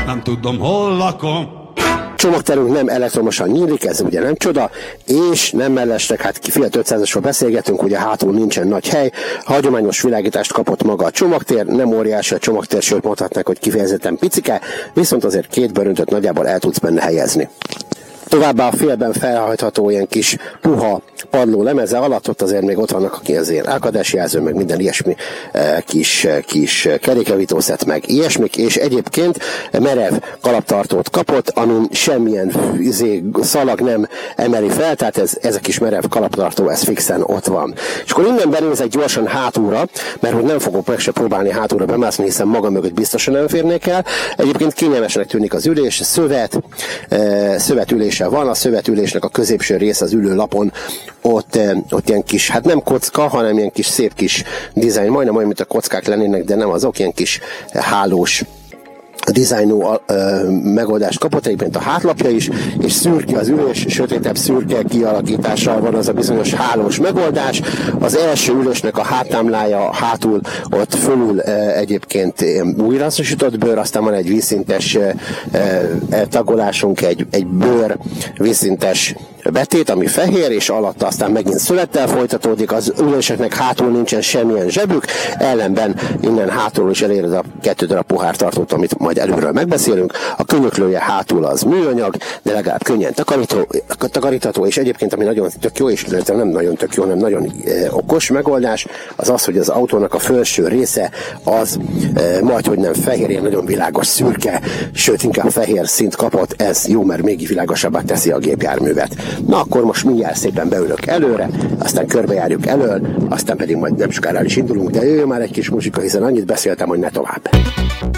nem tudom, hol lakom. Csomagterünk nem elektromosan nyílik, ez ugye nem csoda, és nem mellesleg, hát fél 500-asról beszélgetünk, ugye hátul nincsen nagy hely, hagyományos világítást kapott maga a csomagtér, nem óriási a csomagtér, sőt mondhatnák, hogy kifejezetten picike, viszont azért 2 bőröntött nagyjából el tudsz benne helyezni. Továbbá a félben felhajtható ilyen kis puha padló lemeze alatt, ott azért még ott vannak azért elakadásjelző, meg minden ilyesmi kis kerékjavítószett, meg ilyesmik, és egyébként merev kalaptartót kapott, amin semmilyen szalag nem emeli fel, tehát ez a kis merev kalaptartó, ez fixen ott van. És akkor innen benézek gyorsan hátulra, mert hogy nem fogok meg se próbálni hátulra bemászni, hiszen maga mögött biztosan nem férnék el. Egyébként kényelmesnek tűnik az ülés, szövetülése van, a szövetülésnek a középső rész az ülőlapon, ott ilyen kis, hát nem kocka, hanem ilyen kis szép kis dizájn, majdnem olyan, mint a kockák lennének, de nem azok, ilyen kis hálós dizájnú megoldást kapott, egyébként a hátlapja is, és szürke az ülés, sötétebb szürke kialakítással van az a bizonyos hálós megoldás. Az első ülésnek a háttámlája hátul, ott fölül egyébként újrahasznosított bőr, aztán van egy vízszintes tagolásunk, egy bőr vízszintes betét, ami fehér, és alatt aztán megint szövettel folytatódik, az üléseknek hátul nincsen semmilyen zsebük, ellenben innen hátul is eléred a 2 darab pohártartót, amit majd előről megbeszélünk. A könyöklője hátul az műanyag, de legalább könnyen takarítható, és egyébként ami nagyon tök jó, és nem nagyon tök jó, hanem nagyon okos megoldás, az az, hogy az autónak a felső része az majdhogy nem fehér, ilyen nagyon világos szürke, sőt inkább fehér szint kapott, ez jó, mert még világosabbá teszi a gépjárművet. Na akkor most mindjárt szépen beülök előre, aztán körbejárjuk elől, aztán pedig majd nem sokára is indulunk, de jöjjön már egy kis muzsika, hiszen annyit beszéltem, hogy ne tovább.